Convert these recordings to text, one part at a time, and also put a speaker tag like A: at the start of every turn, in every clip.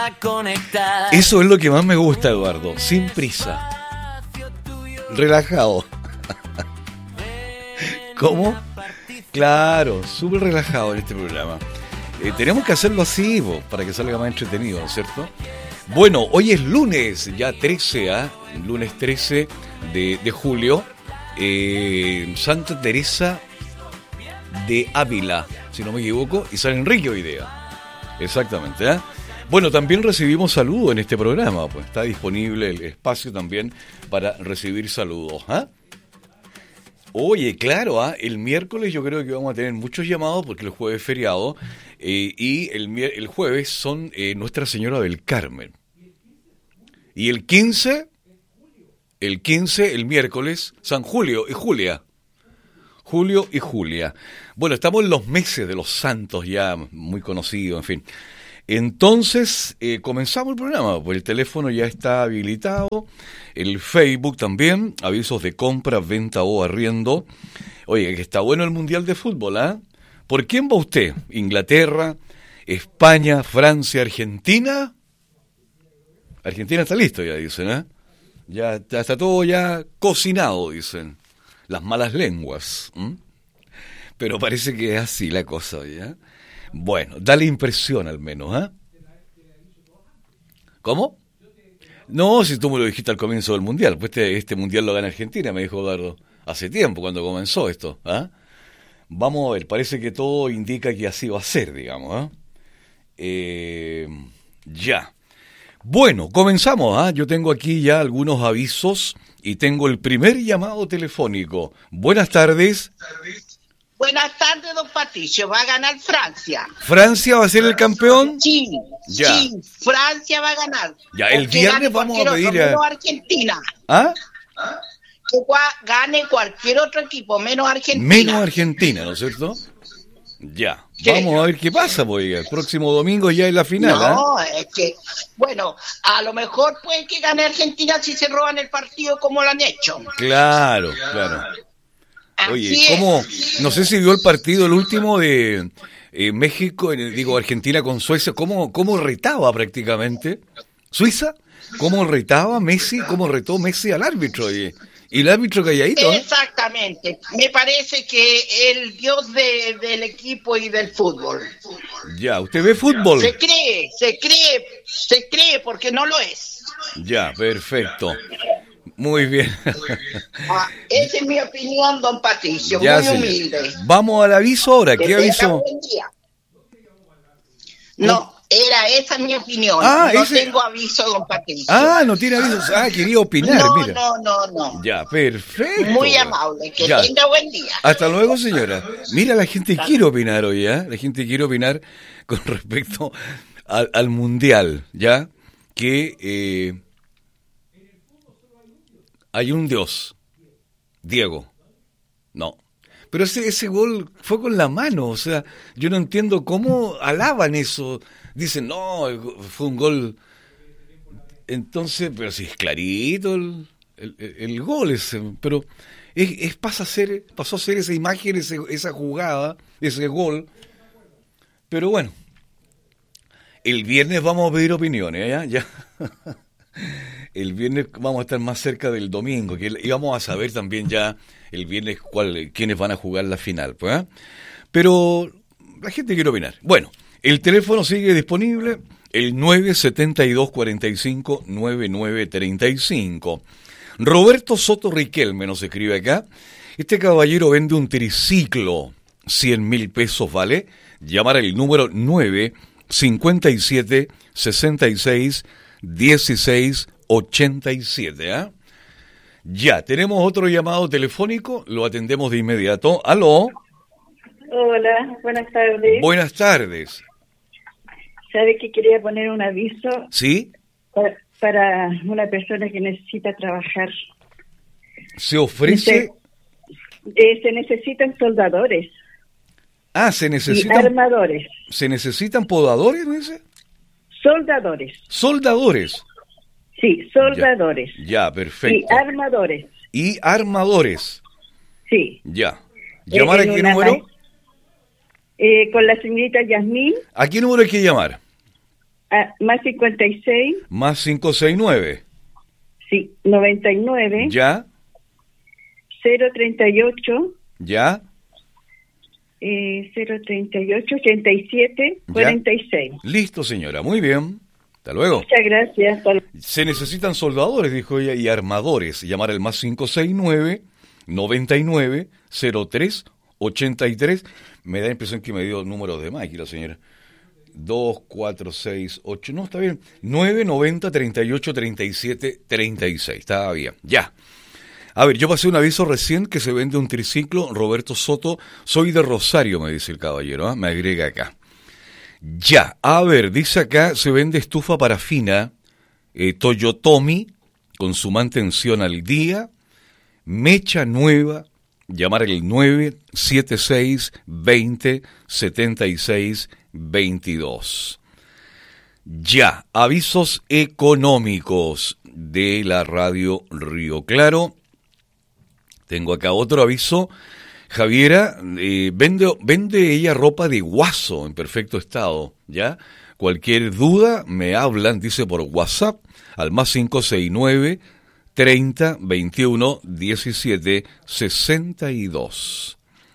A: Eso es lo que más me gusta, Eduardo. Sin prisa. Relajado. ¿Cómo? Claro, súper relajado en este programa. Tenemos que hacerlo así, para que salga más entretenido, ¿cierto? Bueno, hoy es lunes, ya 13, lunes 13 de julio. Santa Teresa de Ávila, si no me equivoco, y San Enrique hoy día. Exactamente, Bueno, también recibimos saludos en este programa, pues está disponible el espacio también para recibir saludos, Oye, claro, el miércoles yo creo que vamos a tener muchos llamados porque el jueves es feriado y el jueves son Nuestra Señora del Carmen. Y el 15, el miércoles, San Julio y Julia. Julio y Julia. Bueno, estamos en los meses de los santos ya muy conocidos, en fin. Entonces, comenzamos el programa, pues el teléfono ya está habilitado, el Facebook también, avisos de compra, venta o arriendo. Oye, que está bueno el Mundial de Fútbol, ¿Por quién va usted? ¿Inglaterra, España, Francia, Argentina? Argentina está listo ya, dicen, Ya está todo ya cocinado, dicen las malas lenguas. Pero parece que es así la cosa, ¿ya? Bueno, da la impresión al menos, ¿Cómo? No, si tú me lo dijiste al comienzo del Mundial, pues este Mundial lo gana Argentina, me dijo Eduardo, hace tiempo cuando comenzó esto, Vamos a ver, parece que todo indica que así va a ser, digamos, Ya. Bueno, comenzamos, Yo tengo aquí ya algunos avisos y tengo el primer llamado telefónico. Buenas tardes.
B: Buenas tardes, don Patricio. Va a ganar Francia.
A: ¿Francia va a ser el campeón?
B: Sí,
A: ya.
B: Sí, Francia va a ganar.
A: Ya, el viernes vamos a pedir
B: menos Argentina. Que gane cualquier otro equipo, menos Argentina.
A: Menos Argentina, ¿no es cierto? Ya. Sí. Vamos a ver qué pasa, pues. El próximo domingo ya es la final,
B: No, es que, bueno, a lo mejor puede que gane Argentina si se roban el partido como lo han hecho.
A: Claro. Oye, ¿cómo? No sé si vio el partido, el último de México, Argentina con Suecia, ¿cómo retaba prácticamente? ¿Suiza? ¿Cómo retaba Messi? ¿Cómo retó Messi al árbitro? Y el árbitro calladito.
B: Exactamente. Me parece que el dios del equipo y del fútbol.
A: Ya, ¿usted ve fútbol?
B: Se cree porque no lo es.
A: Ya, perfecto. Muy bien.
B: Esa es mi opinión, don Patricio,
A: ya,
B: muy humilde.
A: Vamos al aviso ahora. ¿Qué aviso?
B: No, esa es mi opinión. Tengo aviso, don Patricio.
A: No tiene aviso. quería opinar, mira.
B: No.
A: Ya, perfecto.
B: Muy amable, que tenga buen día.
A: Hasta luego, señora. Mira, la gente quiere opinar hoy, La gente quiere opinar con respecto al Mundial, ¿ya? Que hay un Dios, Diego. No. Pero ese gol fue con la mano, o sea, yo no entiendo cómo alaban eso. Dicen, no, fue un gol. Entonces, pero si es clarito el gol ese, pero pasó a ser esa imagen, esa jugada, ese gol. Pero bueno, el viernes vamos a pedir opiniones, ¿ya? El viernes vamos a estar más cerca del domingo y vamos a saber también ya el viernes quiénes van a jugar la final, pues, Pero la gente quiere opinar. Bueno, el teléfono sigue disponible, el 972-45-9935. Roberto Soto Riquelme nos escribe acá. Este caballero vende un triciclo, 100.000 pesos vale. Llamar al número 957-66-16-87, Ya, tenemos otro llamado telefónico, lo atendemos de inmediato. ¿Aló?
C: Hola, buenas tardes.
A: Buenas tardes.
C: ¿Sabe que quería poner un aviso?
A: ¿Sí?
C: Para una persona que necesita trabajar.
A: ¿Se ofrece?
C: Se necesitan soldadores.
A: Se necesitan...
C: Y armadores.
A: ¿Se necesitan podadores, me dice?
C: Soldadores.
A: ¿Soldadores?
C: Sí, soldadores.
A: Ya, perfecto.
C: Y armadores.
A: ¿Y armadores?
C: Sí.
A: Ya. ¿Llamar a qué número?
C: Con la señorita Yasmín.
A: ¿A qué número hay que llamar?
C: Más 56,
A: más 569,
C: sí, 99,
A: ya,
C: 038,
A: ya,
C: 038, 87,
A: Ya.
C: 46.
A: Listo, señora, muy bien. Hasta luego.
C: Muchas gracias. Hasta luego.
A: Se necesitan soldadores, dijo ella, y armadores. Llamar al más 569 99 03 83. Me da la impresión que me dio números de máquina, señora. 2, 4, 6, 8. No, está bien. 9, 90, 38, 37, 36. Estaba bien. Ya. A ver, yo pasé un aviso recién que se vende un triciclo. Roberto Soto. Soy de Rosario, me dice el caballero. Me agrega acá. Ya, a ver, dice acá, se vende estufa parafina Toyotomi, con su mantención al día, mecha nueva, llamar el 976 20 76 22. Ya, avisos económicos de la radio Río Claro. Tengo acá otro aviso. Javiera, vende ella ropa de guaso en perfecto estado, ¿ya? Cualquier duda me hablan, dice por WhatsApp, al más 569 30 21 17 62.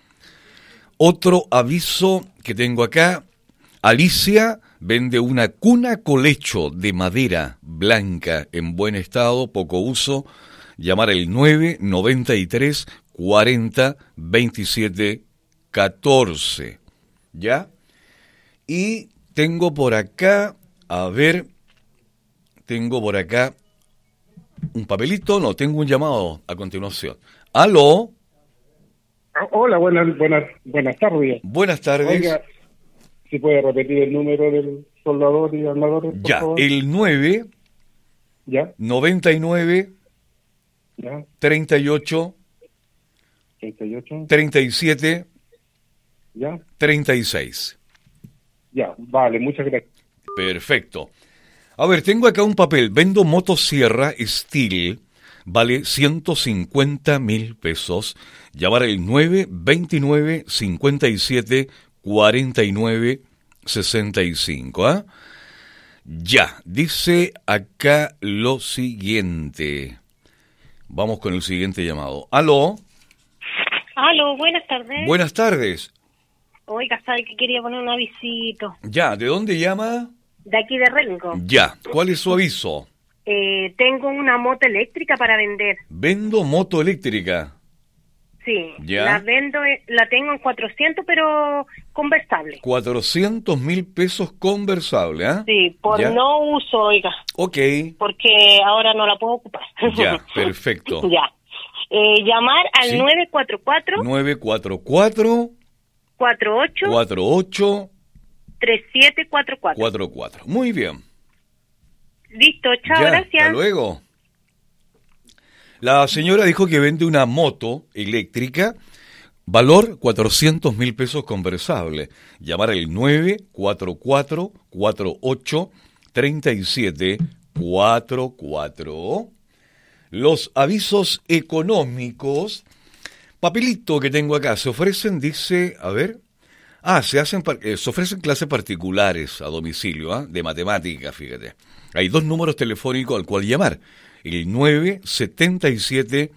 A: Otro aviso que tengo acá, Alicia vende una cuna colecho de madera blanca en buen estado, poco uso, llamar el 993 40 27 14. ¿Ya? Y tengo por acá, a ver, tengo por acá un papelito, no, tengo un llamado a continuación. ¿Aló?
D: Hola, buenas tardes.
A: Buenas tardes.
D: Oiga, si puede repetir el número del soldador y armador, por
A: Ya,
D: favor.
A: el 9
D: Ya,
A: 99
D: ya,
A: 38
D: 38,
A: 37
D: ya,
A: 36.
D: ya, vale, muchas gracias.
A: Perfecto. A ver, tengo acá un papel. Vendo motosierra Steel. Vale 150.000 pesos. Llamar el 929 57 49 65. ¿Ah? Ya, dice acá lo siguiente. Vamos con el siguiente llamado. ¿Aló?
E: Aló, buenas tardes.
A: Buenas tardes.
E: Oiga, ¿sabe que quería poner un avisito?
A: Ya, ¿de dónde llama?
E: De aquí de Rengo.
A: Ya, ¿cuál es su aviso?
E: Tengo una moto eléctrica para vender.
A: Vendo moto eléctrica.
E: Sí,
A: Ya.
E: la vendo, la tengo en 400, pero conversable.
A: 400.000 pesos conversable, ¿ah?
E: Sí, por
A: Ya.
E: no uso, oiga,
A: Ok,
E: porque ahora no la puedo ocupar.
A: ya, perfecto.
E: Ya. Llamar al
A: Sí.
E: 944
A: 944
E: 48
A: 48
E: 3744.
A: 44. Muy bien.
E: Listo, chao,
A: Ya,
E: gracias.
A: hasta luego. La señora dijo que vende una moto eléctrica, valor 400.000 pesos conversable. Llamar al 944 48 37 44. Los avisos económicos, papelito que tengo acá, se ofrecen, dice, a ver, se ofrecen clases particulares a domicilio, de matemáticas, fíjate. Hay 2 números telefónicos al cual llamar, el 977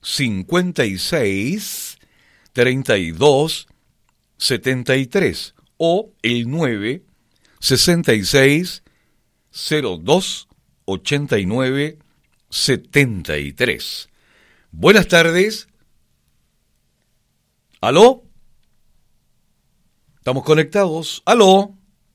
A: 56 32 73 o el 966 02 89 73. Buenas tardes. ¿Aló? ¿Estamos conectados? ¿Aló?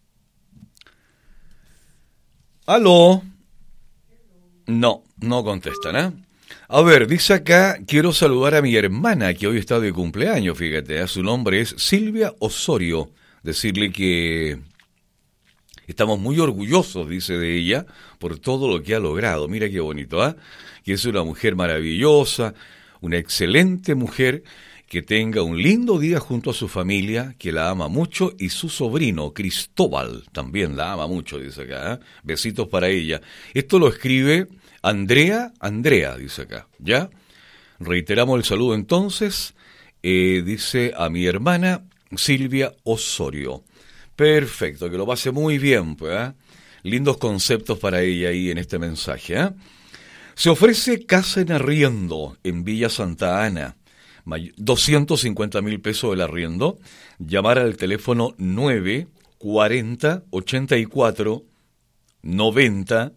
A: ¿Aló? No contestan, ¿eh? A ver, dice acá, quiero saludar a mi hermana que hoy está de cumpleaños, fíjate, su nombre es Silvia Osorio. Decirle que estamos muy orgullosos, dice, de ella, por todo lo que ha logrado. Mira qué bonito, ¿eh? Que es una mujer maravillosa, una excelente mujer, que tenga un lindo día junto a su familia, que la ama mucho, y su sobrino, Cristóbal, también la ama mucho, dice acá, ¿eh? Besitos para ella. Esto lo escribe Andrea, dice acá, ¿ya? Reiteramos el saludo entonces, dice a mi hermana Silvia Osorio. Perfecto, que lo pase muy bien, pues, ¿eh? lindos conceptos para ella ahí en este mensaje. Se ofrece casa en arriendo en Villa Santa Ana. 250.000 pesos el arriendo. Llamar al teléfono 940 84 90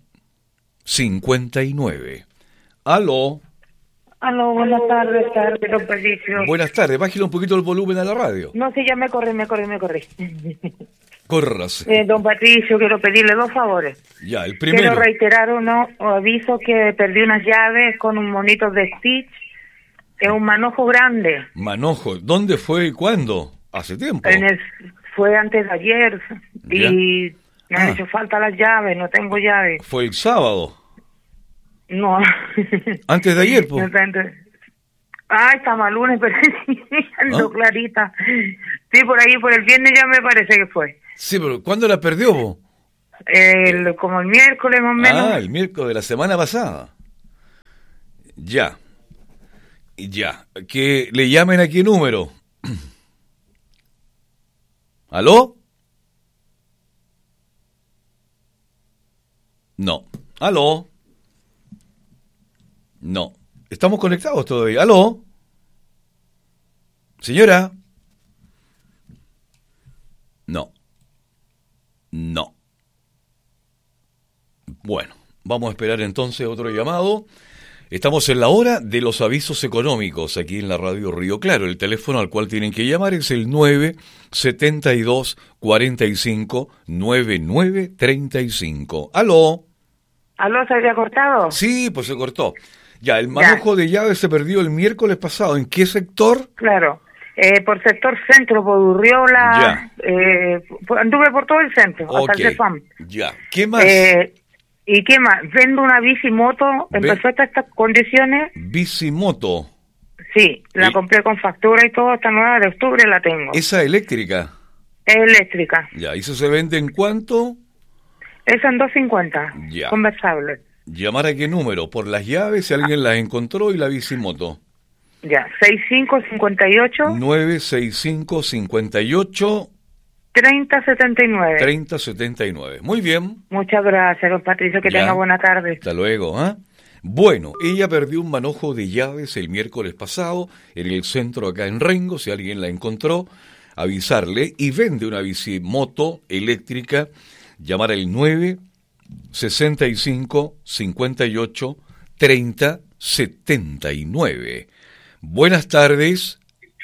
A: 59. Aló.
F: Aló, buenas tardes, don Patricio.
A: Buenas tardes, bájale un poquito el volumen a la radio.
F: No, sí, ya me corrí.
A: Córrase.
F: Don Patricio, quiero pedirle 2 favores.
A: Ya, el primero.
F: Quiero reiterar aviso que perdí unas llaves con un monito de Stitch. Es un manojo grande.
A: Manojo, ¿dónde fue y cuándo? Hace tiempo.
F: Fue antes de ayer y me han hecho falta las llaves, no tengo llaves.
A: Fue el sábado.
F: No.
A: Antes de ayer, pues.
F: Está mal lunes, pero ando clarita. Sí, por ahí, por el viernes ya me parece que fue.
A: Sí, pero ¿cuándo la perdió vos?
F: Como el miércoles más o menos.
A: El miércoles de la semana pasada. Ya. Que le llamen a qué número. ¿Aló? No. ¿Aló? No. Estamos conectados todavía. ¿Aló? Señora. No. Bueno, vamos a esperar entonces otro llamado. Estamos en la hora de los avisos económicos aquí en la radio Río Claro. El teléfono al cual tienen que llamar es el 972 45 9935. ¿Aló?
F: ¿Aló, se había cortado?
A: Sí, pues se cortó. Ya, el manojo de llaves se perdió el miércoles pasado. ¿En qué sector?
F: Claro, por sector centro, por Urriola. Anduve por todo el centro, hasta el CEFAM.
A: Ya, ¿qué más?
F: ¿Y qué más? Vendo una bicimoto en perfectas condiciones.
A: ¿Bicimoto?
F: Sí, la compré con factura y todo, hasta 9 de octubre la tengo.
A: ¿Esa eléctrica?
F: Es eléctrica.
A: Ya, ¿y eso se vende en cuánto?
F: Esa en 250,
A: ya.
F: Conversable.
A: ¿Llamar a qué número? Por las llaves, si alguien las encontró, y la bicimoto.
F: Ya, 6558.
A: 96558.
F: 3079.
A: 3079. Muy bien.
F: Muchas gracias, don Patricio, que tenga buena tarde.
A: Hasta luego, Bueno, ella perdió un manojo de llaves el miércoles pasado en el centro acá en Rengo. Si alguien la encontró, avisarle. Y vende una bicimoto eléctrica. Llamar al 965 58 30 79. Buenas tardes.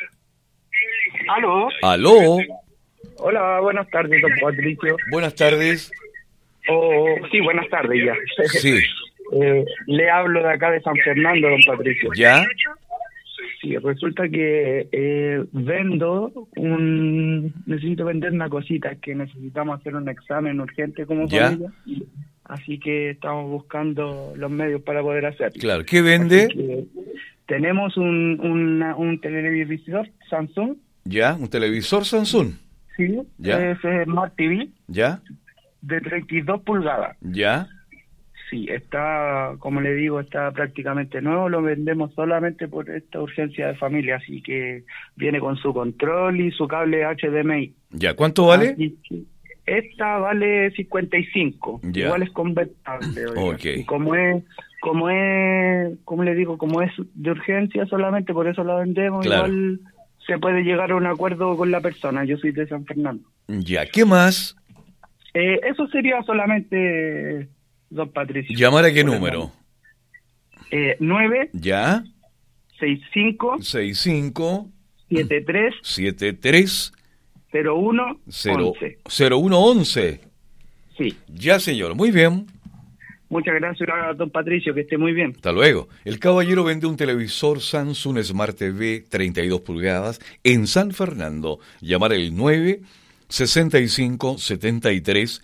A: Aló.
G: Hola, buenas tardes, don Patricio.
A: Buenas tardes.
G: Sí, buenas tardes ya.
A: Sí.
G: Le hablo de acá de San Fernando, don Patricio.
A: ¿Ya?
G: Sí, resulta que necesito vender una cosita, que necesitamos hacer un examen urgente como familia. Así que estamos buscando los medios para poder hacerlo.
A: Claro, ¿qué vende?
G: Tenemos un televisor Samsung.
A: ¿Ya? ¿Un televisor Samsung?
G: Sí,
A: ¿ya?
G: Es Smart TV.
A: ¿Ya?
G: De 32 pulgadas.
A: ¿Ya?
G: Sí, está, como le digo, está prácticamente nuevo, lo vendemos solamente por esta urgencia de familia, así que viene con su control y su cable HDMI.
A: ¿Ya? ¿Cuánto vale?
G: Esta vale 55,
A: ya.
G: Igual es convertible.
A: Okay.
G: Y como le digo, como es de urgencia solamente, por eso la vendemos,
A: claro.
G: Igual se puede llegar a un acuerdo con la persona. Yo soy de San Fernando.
A: Ya, ¿qué más?
G: Eso sería solamente, don Patricio.
A: ¿Llamar a qué número?
G: 9.
A: ¿Ya?
G: 65. 73.
A: 0111.
G: Sí.
A: Ya, señor. Muy bien.
G: Muchas gracias, don Patricio, que esté muy bien.
A: Hasta luego. El caballero vende un televisor Samsung Smart TV 32 pulgadas en San Fernando. Llamar el 965 73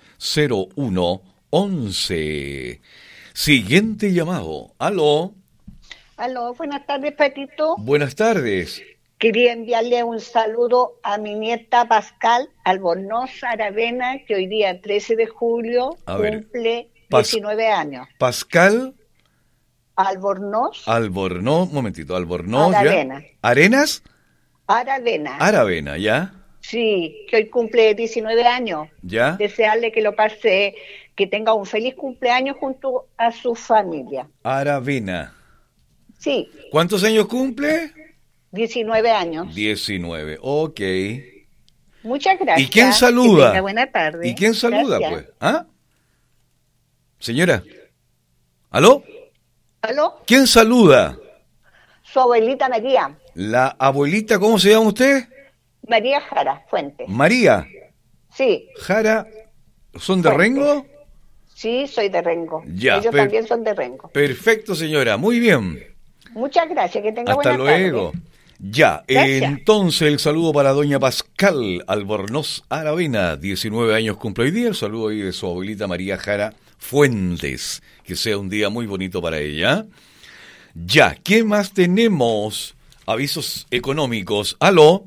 A: 0111. Siguiente llamado. Aló.
H: Aló, buenas tardes, Petito.
A: Buenas tardes.
H: Quería enviarle un saludo a mi nieta Pascal Albornoz Aravena, que hoy día 13 de julio cumple 19 años.
A: Pascal
H: Albornoz.
A: Un momentito, Albornoz.
H: Aravena.
A: ¿Ya? ¿Arenas?
H: Aravena.
A: Aravena, ¿ya?
H: Sí, que hoy cumple 19 años.
A: ¿Ya?
H: Desearle que lo pase, que tenga un feliz cumpleaños junto a su familia.
A: Aravena.
H: Sí.
A: ¿Cuántos años cumple?
H: 19 años.
A: 19, ok.
H: Muchas gracias.
A: ¿Y quién saluda?
H: Que tenga buena tarde.
A: ¿Y quién saluda,
H: Gracias.
A: pues? ¿Ah? Señora. ¿Aló?
H: ¿Aló?
A: ¿Quién saluda?
H: Su abuelita María.
A: La abuelita, ¿cómo se llama usted?
H: María Jara Fuentes.
A: María.
H: Sí.
A: Jara, ¿son de
H: Fuentes.
A: Rengo?
H: Sí, soy de Rengo.
A: Ya,
H: Ellos también son de Rengo.
A: Perfecto, señora, muy bien.
H: Muchas gracias, que tenga
A: Hasta
H: buena
A: luego.
H: tarde.
A: Ya,
H: Gracias.
A: entonces el saludo para doña Pascal Albornoz Aravena, 19 años cumple hoy día. El saludo ahí de su abuelita María Jara Fuentes. Que sea un día muy bonito para ella. Ya, ¿qué más tenemos? Avisos económicos. ¿Aló?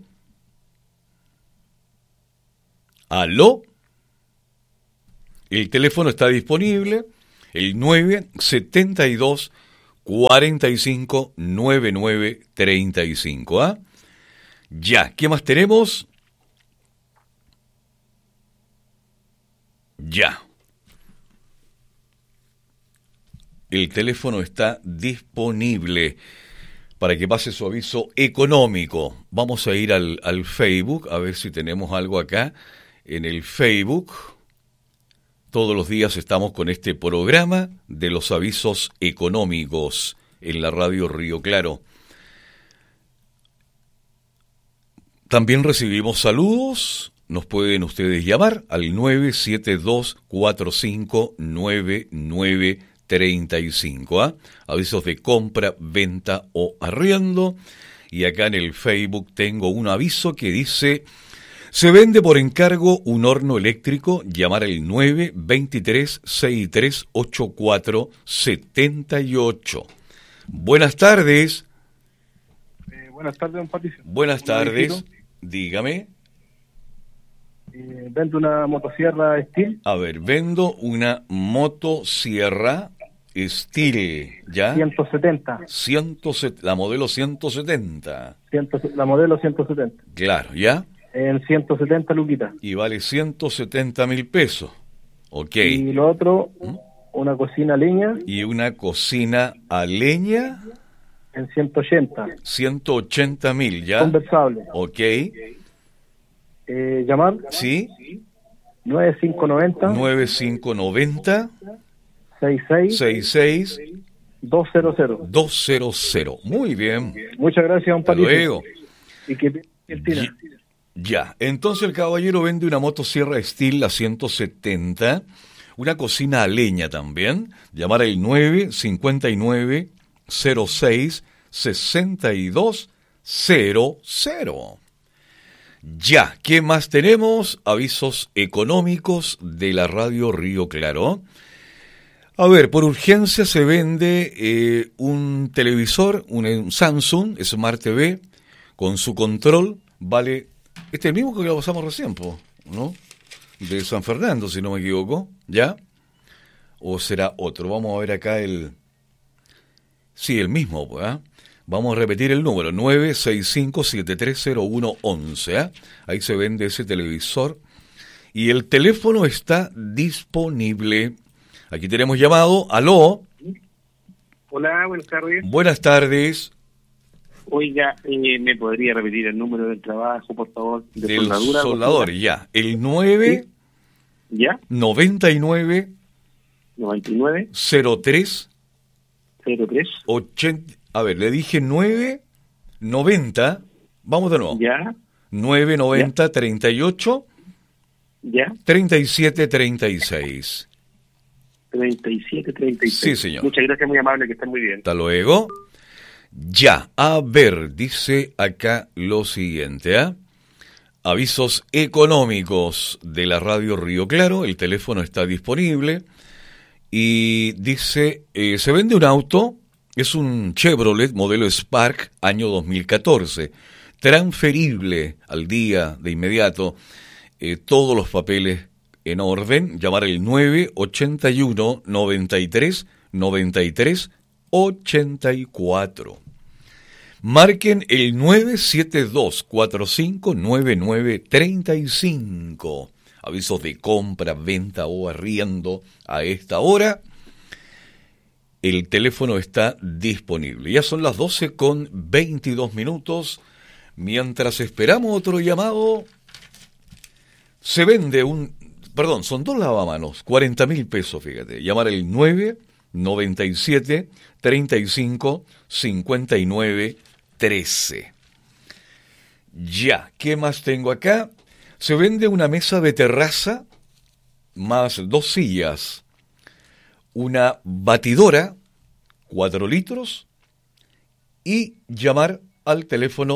A: ¿Aló? El teléfono está disponible, el 972 45 99 35. ¿Ah? Ya, ¿qué más tenemos? Ya. El teléfono está disponible para que pase su aviso económico. Vamos a ir al Facebook, a ver si tenemos algo acá en el Facebook. Todos los días estamos con este programa de los avisos económicos en la radio Río Claro. También recibimos saludos. Nos pueden ustedes llamar al 972-459935. ¿Ah? Avisos de compra, venta o arriendo. Y acá en el Facebook tengo un aviso que dice: se vende por encargo un horno eléctrico. Llamar al 923-638478. Buenas tardes.
D: Buenas tardes, don Patricio.
A: Buenas tardes. Dígame.
D: Vendo una motosierra Steel.
A: A ver, vendo una motosierra Steel, ¿ya?
D: 170.
A: La modelo 170.
D: La modelo 170.
A: Claro, ¿ya?
D: En 170 luquitas.
A: Y vale 170.000 pesos. Ok.
D: Y lo otro, una cocina a leña.
A: Y una cocina a leña.
D: En 180.
A: 180.000, ¿ya?
D: Conversable.
A: Ok.
D: Llamar.
A: Sí.
D: 9590. 66. 200.
A: Muy bien.
D: Muchas gracias, don
A: Hasta
D: Patricio.
A: luego.
D: Y que Cristina.
A: Ya, entonces el caballero vende una motosierra Steel, la 170, una cocina a leña también. Llamar al 959-06-6200. Ya, ¿qué más tenemos? Avisos económicos de la radio Río Claro. A ver, por urgencia se vende un televisor, un Samsung Smart TV, con su control, vale... Este es el mismo que lo pasamos recién, ¿no? De San Fernando, si no me equivoco, ¿ya? ¿O será otro? Vamos a ver acá el... Sí, el mismo, ¿eh? Vamos a repetir el número, 965-730111, ¿eh? Ahí se vende ese televisor. Y el teléfono está disponible. Aquí tenemos llamado. ¿Aló?
G: Hola, buenas tardes.
A: Buenas tardes.
G: Oiga, ¿me podría repetir el número del trabajo, por favor?
A: Del soldador, ya. El 9...
G: ¿Sí? ¿Ya?
A: 99...
G: 99...
A: 03...
G: 03...
A: 80... A ver, le dije 990... Vamos de nuevo.
G: ¿Ya?
A: 990...
G: ¿Ya?
A: 38...
G: ¿Ya?
A: 37... 36...
G: 37, 36.
A: Sí, señor.
G: Muchas gracias, muy amable, que estén muy bien.
A: Hasta luego. Ya, a ver, dice acá lo siguiente, ¿ah? Avisos económicos de la radio Río Claro, el teléfono está disponible y dice, se vende un auto, es un Chevrolet modelo Spark, año 2014, transferible al día de inmediato, todos los papeles en orden. Llamar el 981 93 93 84. Marquen el 972-459935. Avisos de compra, venta o arriendo a esta hora. El teléfono está disponible. Ya son las 12:22. Mientras esperamos otro llamado, se vende son 2 lavamanos, 40.000 pesos, fíjate. Llamar el 997-35-59-13. Ya, ¿qué más tengo acá? Se vende una mesa de terraza más 2 sillas, una batidora, 4 litros, y llamar al teléfono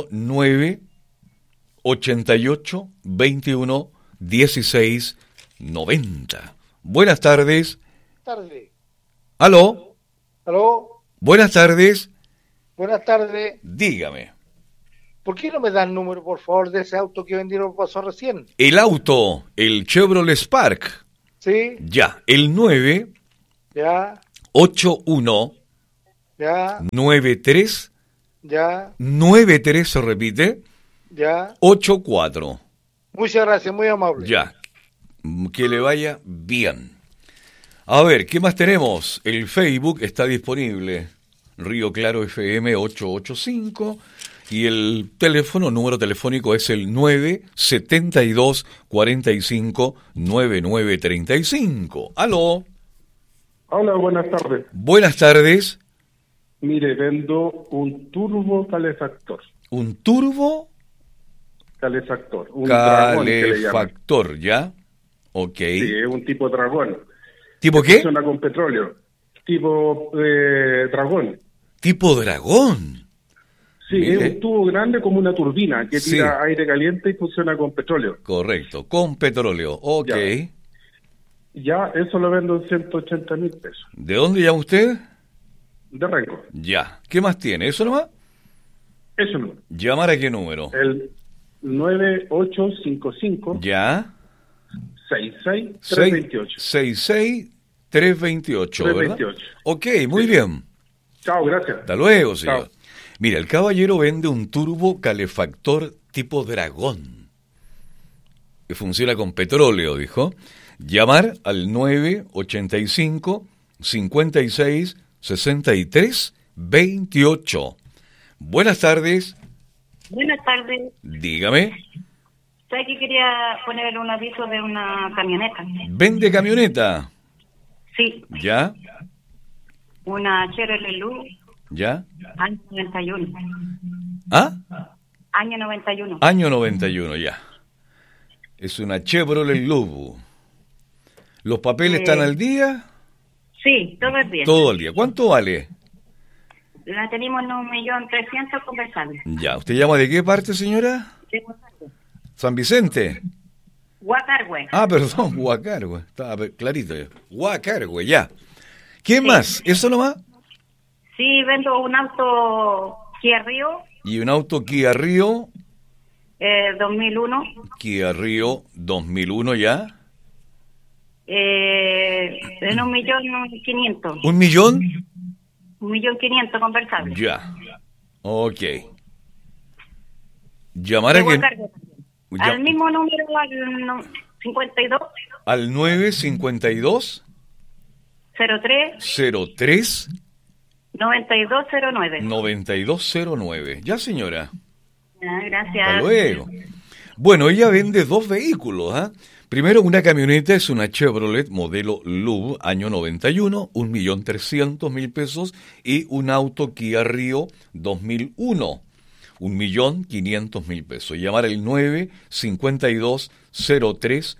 A: 988-21-16-90. Buenas tardes.
I: Tarde.
A: ¿Aló?
I: ¿Aló?
A: Buenas tardes.
I: Buenas tardes.
A: Dígame.
I: ¿Por qué no me da el número, por favor, de ese auto que vendieron pasó recién?
A: El auto, el Chevrolet Spark.
I: Sí.
A: Ya, el 9.
I: Ya.
A: 81.
I: Ya.
A: 93.
I: Ya.
A: 93 se repite.
I: Ya.
A: 84.
I: Muchas gracias, muy amable.
A: Ya. Que le vaya bien. A ver, ¿qué más tenemos? El Facebook está disponible. Río Claro FM 885. Y el número telefónico es el 972-45-9935. ¿Aló?
D: Hola, buenas tardes.
A: Buenas tardes.
D: Mire, vendo un turbo calefactor.
A: ¿Un turbo?
D: Calefactor. Un
A: calefactor, ¿ya? Ok.
D: Sí, es un tipo dragón.
A: ¿Tipo qué?
D: Funciona con petróleo. Tipo dragón.
A: ¿Tipo dragón?
D: Sí, es un tubo grande como una turbina que tira aire caliente y funciona con petróleo.
A: Correcto, con petróleo, ok.
D: Ya eso lo vendo en 180.000 pesos.
A: ¿De dónde llama usted?
D: De Renco.
A: Ya, ¿qué más tiene? ¿Eso nomás?
D: Eso no.
A: ¿Llamar a qué número?
D: El 9855.
A: Ya.
D: 66328.
A: 66328, ¿verdad?
D: 328.
A: Ok, muy bien.
D: Chao, gracias.
A: Hasta luego, señor.
D: Chao.
A: Mira, el caballero vende un turbo calefactor tipo dragón, que funciona con petróleo, dijo. Llamar al 985-56-63-28. Buenas tardes.
J: Buenas tardes.
A: Dígame.
J: ¿Sabes que quería poner un aviso de una camioneta?
A: ¿Vende camioneta?
J: Sí.
A: ¿Ya?
J: Una Chevrolet Luz.
A: ¿Ya?
J: Año 91.
A: ¿Ah?
J: Año 91.
A: Año 91, ya. Es una Chevrolet Luz. ¿Los papeles están al día?
J: Sí, todo el día.
A: Todo el día. ¿Cuánto vale?
J: La tenemos en 1.300.000 conversables.
A: Ya. ¿Usted llama de qué parte, señora?
J: De Guacargue.
A: ¿San Vicente?
J: Guacargue.
A: Ah, perdón, Guacargue. Estaba clarito. Guacargue, ya. ¿Qué más? ¿Eso nomás?
J: Sí, vendo un auto Kia Rio.
A: ¿Y un auto Kia Rio?
J: 2001.
A: Kia Rio 2001, ¿ya?
J: En 1.500.000.
A: ¿1 millón?
J: 1.500.000 conversables.
A: Ya. Ok. ¿Llamar a quién?
J: Al mismo número, al 52.
A: Al 952
J: 03 9209.
A: 9209. Ya, señora.
J: Gracias.
A: Hasta luego. Bueno, ella vende 2 vehículos, ¿ah? Primero, una camioneta es una Chevrolet modelo LUV, año 91, 1.300.000 pesos, y un auto Kia Rio 2001, 1.500.000 pesos. Llamar el 952 03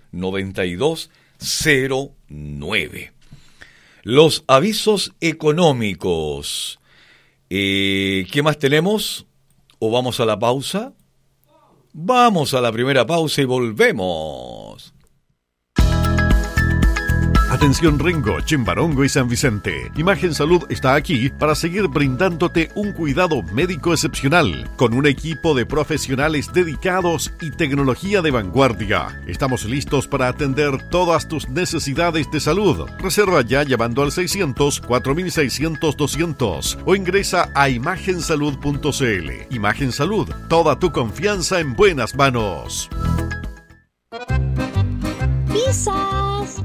A: 9209. Los avisos económicos. ¿Qué más tenemos? ¿O vamos a la pausa? Vamos a la primera pausa y volvemos.
K: Atención Rengo, Chimbarongo y San Vicente. Imagen Salud está aquí para seguir brindándote un cuidado médico excepcional, con un equipo de profesionales dedicados y tecnología de vanguardia. Estamos listos para atender todas tus necesidades de salud. Reserva ya llamando al 600 4600 200 o ingresa a imagensalud.cl. Imagen Salud, toda tu confianza en buenas manos.
L: Pizzas,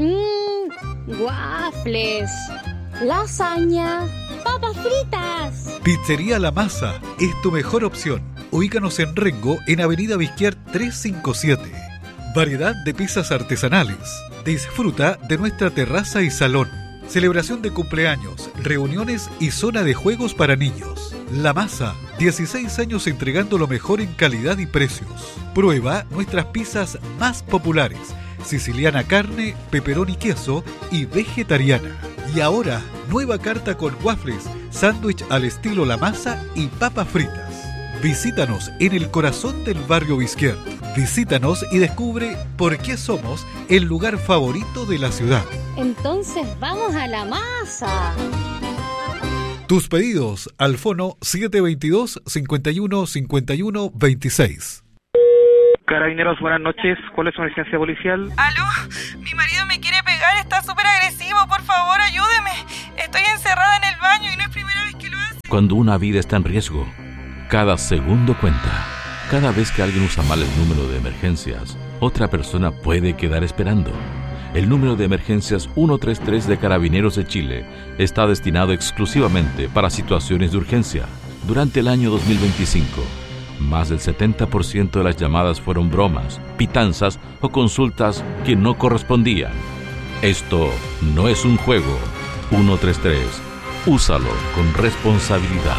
L: waffles, lasaña, papas fritas.
M: Pizzería La Masa es tu mejor opción. Ubícanos en Rengo, en Avenida Vizquier 357. Variedad de pizzas artesanales. Disfruta de nuestra terraza y salón. Celebración de cumpleaños, reuniones y zona de juegos para niños. La Masa, 16 años entregando lo mejor en calidad y precios. Prueba nuestras pizzas más populares: siciliana carne, pepperoni queso y vegetariana. Y ahora, nueva carta con waffles, sándwich al estilo La Masa y papas fritas. Visítanos en el corazón del barrio Vizquier. Visítanos y descubre por qué somos el lugar favorito de la ciudad.
L: Entonces vamos a La Masa.
M: Tus pedidos al fono 722 51 51 26.
N: Carabineros, buenas noches. ¿Cuál es su emergencia policial?
O: ¿Aló? Mi marido me quiere pegar, está súper agresivo. Por favor, ayúdeme. Estoy encerrada en el baño y no es primera vez que lo hace.
P: Cuando una vida está en riesgo, cada segundo cuenta. Cada vez que alguien usa mal el número de emergencias, otra persona puede quedar esperando. El número de emergencias 133 de Carabineros de Chile está destinado exclusivamente para situaciones de urgencia. Durante el año 2025, más del 70% de las llamadas fueron bromas, pitanzas o consultas que no correspondían. Esto no es un juego. 133. Úsalo con responsabilidad.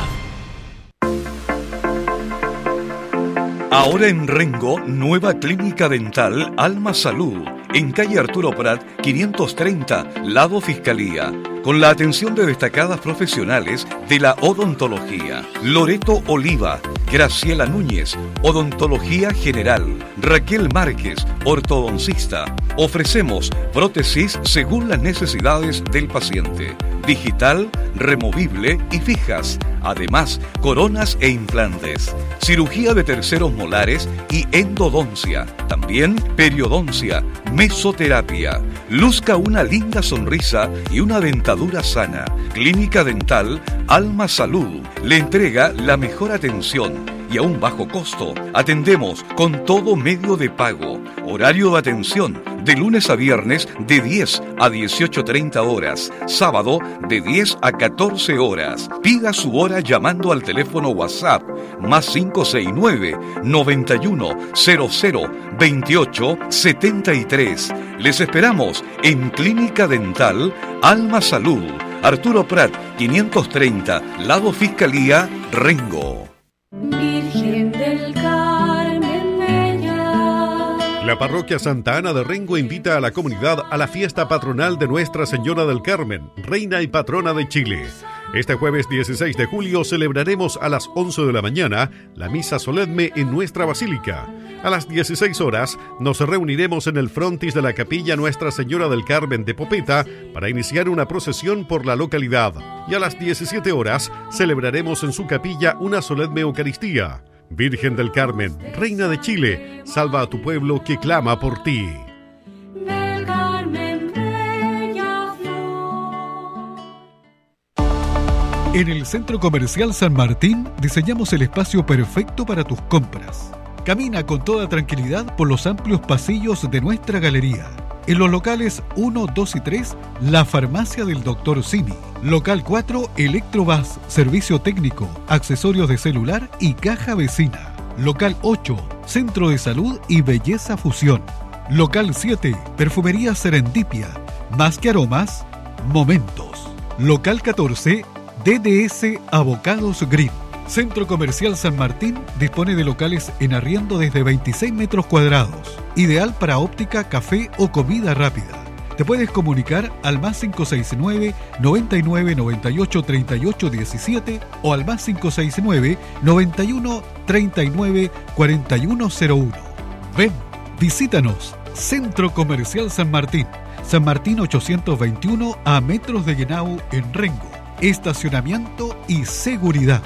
A: Ahora en Rengo, nueva clínica dental Alma Salud, en calle Arturo Prat, 530, lado Fiscalía, con la atención de destacadas profesionales de la odontología. Loreto Oliva, Graciela Núñez, odontología general, Raquel Márquez, ortodoncista. Ofrecemos prótesis según las necesidades del paciente, digital, removible y fijas. Además, coronas e implantes, cirugía de terceros molares y endodoncia. También periodoncia, mesoterapia. Luzca una linda sonrisa y una dentadura sana. Clínica Dental Alma Salud le entrega la mejor atención y a un bajo costo. Atendemos con todo medio de pago. Horario de atención de lunes a viernes de 10 a 18:30 horas. Sábado de 10 a 14 horas. Pida su hora llamando al teléfono WhatsApp más 569 91 00 28 73. Les esperamos en Clínica Dental Alma Salud, Arturo Prat 530, lado Fiscalía, Rengo.
Q: Virgen del Carmen Bella.
K: La parroquia Santa Ana de Rengo invita a la comunidad a la fiesta patronal de Nuestra Señora del Carmen, Reina y Patrona de Chile. Este jueves 16 de julio celebraremos a las 11 de la mañana la misa solemne en nuestra basílica. A las 16 horas nos reuniremos en el frontis de la capilla Nuestra Señora del Carmen de Popeta para iniciar una procesión por la localidad. Y a las 17 horas celebraremos en su capilla una solemne Eucaristía. Virgen del Carmen, Reina de Chile, salva a tu pueblo que clama por ti.
M: En el Centro Comercial San Martín diseñamos el espacio perfecto para tus compras. Camina con toda tranquilidad por los amplios pasillos de nuestra galería. En los locales 1, 2 y 3, la farmacia del Dr. Simi. Local 4, Electrobus, servicio técnico, accesorios de celular y caja vecina. Local 8, Centro de Salud y Belleza Fusión. Local 7, Perfumería Serendipia, más que aromas, momentos. Local 14, DDS Avocados Green. Centro Comercial San Martín dispone de locales en arriendo desde 26 metros cuadrados. Ideal para óptica, café o comida rápida. Te puedes comunicar al más 569 99 98 38 17 o al más 569 91 39 4101. Ven, visítanos. Centro Comercial San Martín. San Martín 821 a metros de Llenau en Rengo. Estacionamiento y seguridad.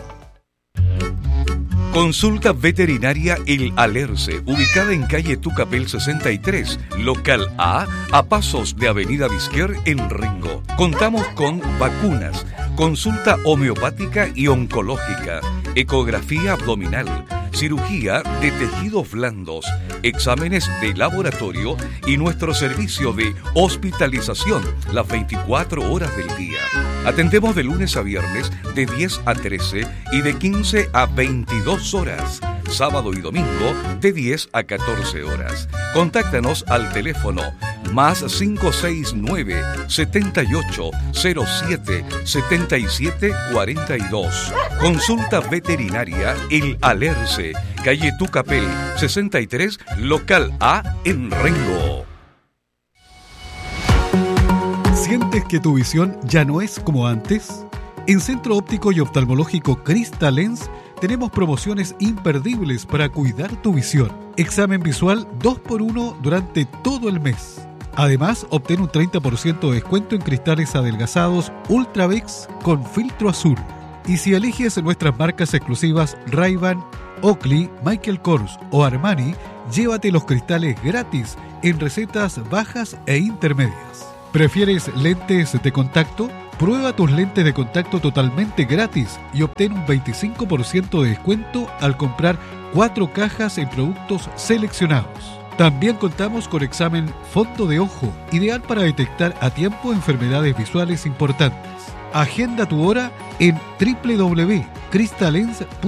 A: Consulta veterinaria El Alerce, ubicada en calle Tucapel 63, local A pasos de Avenida Vizquer en Rengo. Contamos con vacunas, consulta homeopática y oncológica, ecografía abdominal, cirugía de tejidos blandos, exámenes de laboratorio y nuestro servicio de hospitalización las 24 horas del día. Atendemos de lunes a viernes de 10 a 13 y de 15 a 22 horas. Sábado y domingo de 10 a 14 horas. Contáctanos al teléfono más 569 78 07 77 42. Consulta veterinaria El Alerce, calle Tucapel 63, local A en Rengo.
M: ¿Sientes que tu visión ya no es como antes? En Centro Óptico y Oftalmológico Crystal Lens tenemos promociones imperdibles para cuidar tu visión. Examen visual 2x1 durante todo el mes. Además, obtén un 30% de descuento en cristales adelgazados Ultravex con filtro azul. Y si eliges nuestras marcas exclusivas Ray-Ban, Oakley, Michael Kors o Armani, llévate los cristales gratis en recetas bajas e intermedias. ¿Prefieres lentes de contacto? Prueba tus lentes de contacto totalmente gratis y obtén un 25% de descuento al comprar 4 cajas en productos seleccionados. También contamos con examen fondo de ojo, ideal para detectar a tiempo enfermedades visuales importantes. Agenda tu hora en www.crystalens.cl.